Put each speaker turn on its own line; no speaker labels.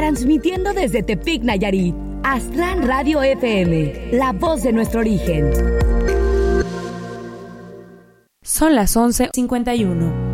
transmitiendo desde Tepic, Nayarit. Astran Radio FM, la voz de nuestro origen.
Son las 11:51.